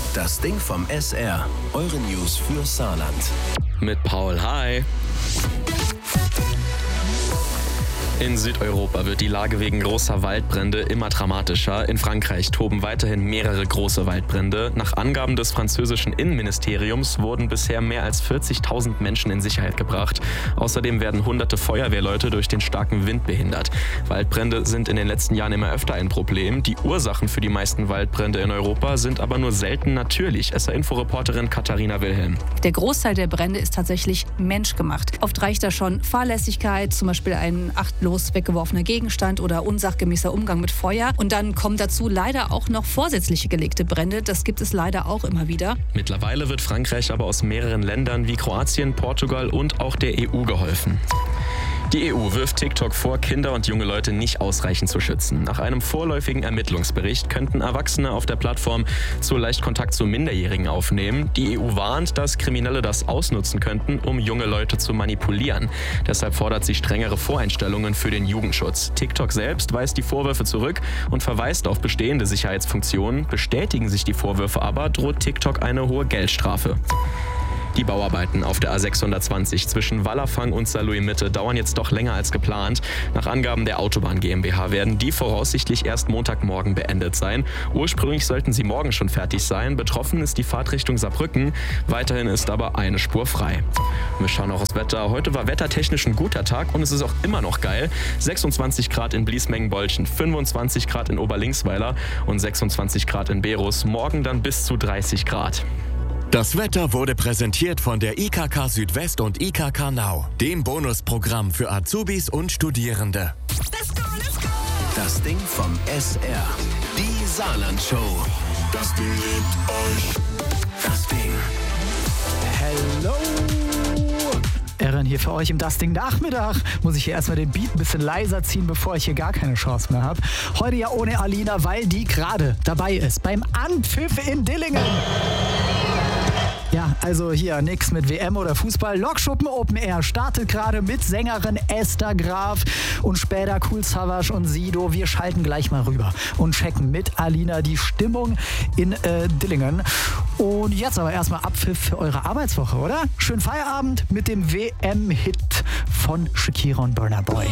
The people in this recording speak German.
Das Ding vom SR. Eure News für Saarland. Mit Paul, hi. In Südeuropa wird die Lage wegen großer Waldbrände immer dramatischer. In Frankreich toben weiterhin mehrere große Waldbrände. Nach Angaben des französischen Innenministeriums wurden bisher mehr als 40.000 Menschen in Sicherheit gebracht. Außerdem werden hunderte Feuerwehrleute durch den starken Wind behindert. Waldbrände sind in den letzten Jahren immer öfter ein Problem. Die Ursachen für die meisten Waldbrände in Europa sind aber nur selten natürlich. SR-Info-Reporterin Katharina Wilhelm. Der Großteil der Brände ist tatsächlich menschgemacht. Oft reicht da schon Fahrlässigkeit, zum Beispiel ein achtlos weggeworfener Gegenstand oder unsachgemäßer Umgang mit Feuer. Und dann kommen dazu leider auch noch vorsätzlich gelegte Brände. Das gibt es leider auch immer wieder. Mittlerweile wird Frankreich aber aus mehreren Ländern wie Kroatien, Portugal und auch der EU geholfen. Die EU wirft TikTok vor, Kinder und junge Leute nicht ausreichend zu schützen. Nach einem vorläufigen Ermittlungsbericht könnten Erwachsene auf der Plattform zu leicht Kontakt zu Minderjährigen aufnehmen. Die EU warnt, dass Kriminelle das ausnutzen könnten, um junge Leute zu manipulieren. Deshalb fordert sie strengere Voreinstellungen für den Jugendschutz. TikTok selbst weist die Vorwürfe zurück und verweist auf bestehende Sicherheitsfunktionen. Bestätigen sich die Vorwürfe aber, droht TikTok eine hohe Geldstrafe. Die Bauarbeiten auf der A620 zwischen Wallerfang und Saarlouis-Mitte dauern jetzt doch länger als geplant. Nach Angaben der Autobahn GmbH werden die voraussichtlich erst Montagmorgen beendet sein. Ursprünglich sollten sie morgen schon fertig sein. Betroffen ist die Fahrtrichtung Saarbrücken. Weiterhin ist aber eine Spur frei. Wir schauen auch aufs Wetter. Heute war wettertechnisch ein guter Tag und es ist auch immer noch geil. 26 Grad in Bliesmengen-Bolchen, 25 Grad in Oberlinksweiler und 26 Grad in Berus. Morgen dann bis zu 30 Grad. Das Wetter wurde präsentiert von der IKK Südwest und IKK Now, dem Bonusprogramm für Azubis und Studierende. Let's go, let's go. Das Ding vom SR. Die Saarland-Show. Das Ding liebt euch. Das Ding. Hello! Erin hier für euch im Das Ding Nachmittag. Muss ich hier erstmal den Beat ein bisschen leiser ziehen, bevor ich hier gar keine Chance mehr habe. Heute ja ohne Alina, weil die gerade dabei ist beim Anpfiff in Dillingen. Ja, also hier nix mit WM oder Fußball. Lokschuppen Open Air startet gerade mit Sängerin Esther Graf und später Kool Savas und Sido. Wir schalten gleich mal rüber und checken mit Alina die Stimmung in Dillingen. Und jetzt aber erstmal Abpfiff für eure Arbeitswoche, oder? Schönen Feierabend mit dem WM-Hit von Shakira und Burna Boy.